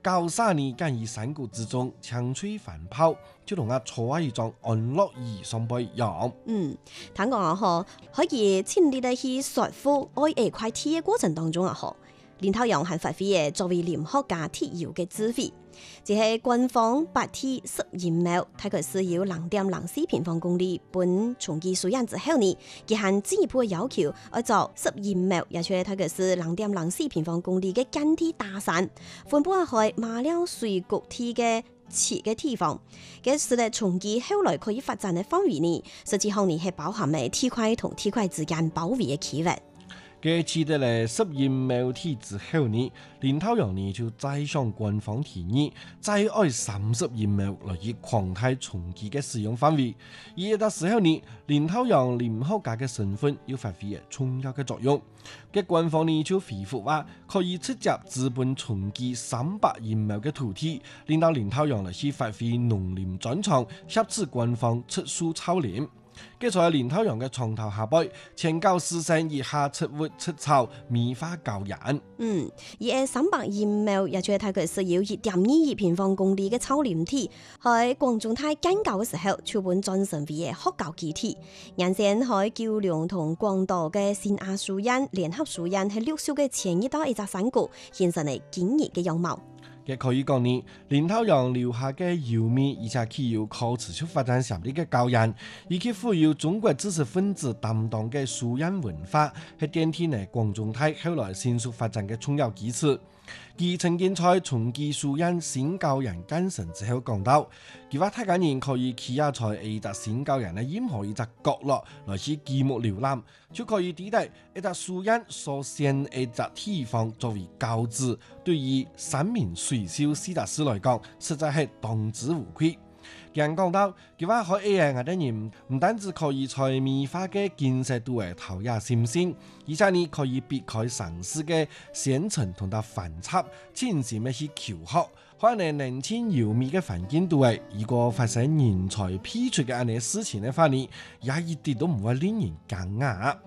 93年間於山谷之中槍吹環炮，就同坐喺一張安樂椅上背一樣。 聽講可以親歷去說服愛一塊地嘅過程當中林濤陽係發揮嘅作為聯合家鐵友嘅指揮，即係軍方白鐵11秒，大概是有0.04平方公里，本重建蘇園之後呢，佢係進一步嘅要求，要做11秒，也就係大概是0.04平方公里嘅間地大山，分布喺馬料水谷地嘅設嘅地方，嘅使得重建後來可以發展嘅範圍呢，實際上呢係包含嘅鐵塊同鐵塊之間包圍嘅區域。 佢取得了11秒地之後呢，林濤陽呢就再向官方提議，再愛31秒來去擴大重建嘅使用範圍。而到時候呢，林濤陽聯合家嘅身份又發揮重要嘅作用。嘅官方呢就回復話，可以直接資本重建301秒嘅土地，令到林濤陽來去發揮農林專長，挾持官方出樹草林。佢在林濤陽嘅床頭下背，前教師生以下出活出草，米花教人。 而301秒，也就係大概是有1.22平方公里嘅草林地，喺廣宗泰建構嘅時候，就本轉成為嘅學校基地。眼前喺橋梁同廣島嘅新亞書院、聯合書院喺陸續嘅前一道一隻山谷，形成嚟堅毅嘅樣貌。 亦可以講呢，林濤陽留下嘅優美，而且具有可持續發展潛力嘅教養，以及富有中國知識分子擔當嘅書院文化，係奠定呢廣宗泰後來迅速發展嘅重要基礎。佢曾經在重建書院新教養精神之後講到，佢話大家人可以企喺在一笪新教養嘅任何一個角落來去記錄瀏覽，就可以抵達一笪書院所選一笪地方作為教址，對於山明水秀斯達斯來講，實在係當之無愧。佢講到，佢話可以我哋人唔單止可以在美化嘅建設度嘅陶冶心性，而且你可以避開城市嘅線程同埋繁雜，進行一些求學，可能年輕優美嘅環境度嘅，如果發生人才批出嘅安尼事情嘅話呢，也一啲都唔會令人驚訝。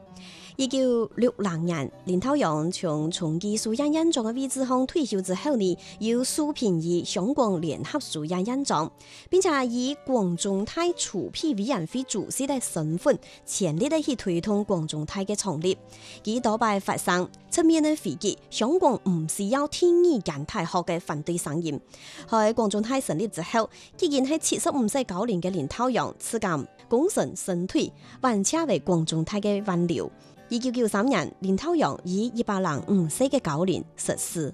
1960年，林濤陽從重建書院院長嘅位置上退休之後呢，又受聘於香港聯合書院院長，並且以廣宗泰儲備委員會主席嘅身份，全力地去推動廣宗泰嘅創立。佢多擺發聲，側面嘅回擊香港唔需要天意間大學嘅反對聲音。喺廣宗泰成立之後，既然係75歲高齡嘅林濤陽，此間功成身退，完全為廣宗泰嘅挽留。1993年，林濤陽以105歲嘅高齡逝世。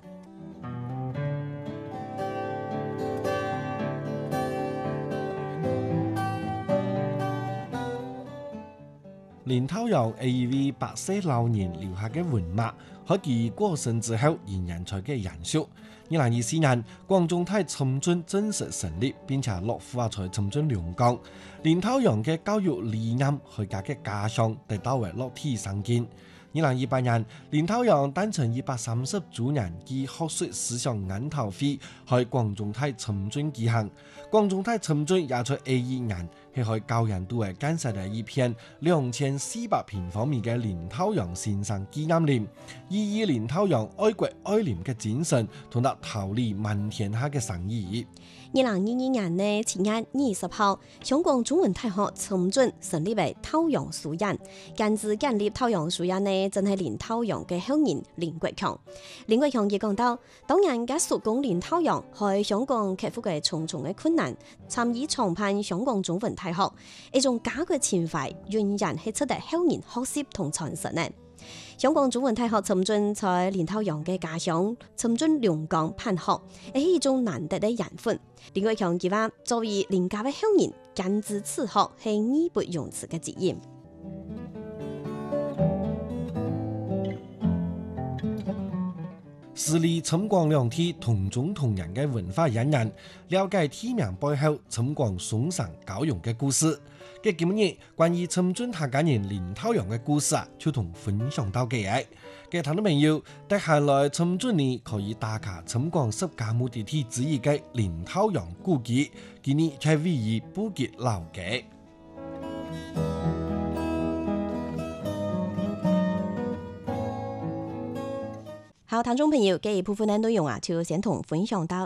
林濤陽係一位白色老年留下嘅文物，喺佢過身之後仍然在嘅延續。2024年，廣宗泰參軍正式成立，並且落戶在參軍龍崗。林濤陽嘅教育理念喺佢嘅家鄉得到為落地生根。2018年，林濤陽誕辰130周年暨學術思想研討會喺廣宗泰參軍舉行。廣宗泰參軍也在21年係喺教人都係建設了一片2400平方米嘅林濤陽先生紀念林，以林濤陽愛國愛鄰嘅精神同埋桃李滿天下嘅誠意。 2022年呢7月20號，香港中文大學參軍成立為濤陽書院，建立濤陽書院呢，正係林濤陽嘅後人林國強。林國強亦講到，當年嘅叔公林濤陽喺香港克服嘅重重嘅困難，參與創辦香港中文大學，一種家國情懷仍然係值得後人學習同傳承呢。香港中文大學參軍在林濤陽嘅家鄉參軍龍崗辦學，係一種難得嘅緣分。林國強佢話，作為林家嘅後人，堅持此學係義不容辭嘅責任。 視力參觀兩地同種同樣嘅文化引人，了解地名背後參觀嵩山高陽嘅故事。嘅今日關於參軍客家人林濤陽嘅故事就同分享到嘅嘢。嘅聽眾朋友，接下來參軍呢可以打卡參觀10大目的地之一嘅林濤陽故居，今日喺位於布吉老街。 好，聽眾朋友，嘅部分嘅內容就先同分享到。